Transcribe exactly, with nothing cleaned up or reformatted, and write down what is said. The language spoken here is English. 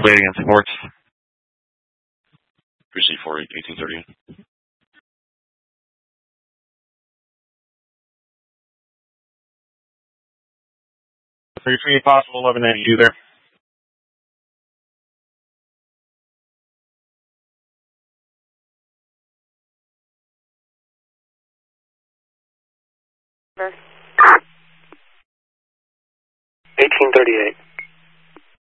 Calculate against supports. three C four eighteen thirty-eight. three three possible eleven ninety-two there. eighteen thirty-eight.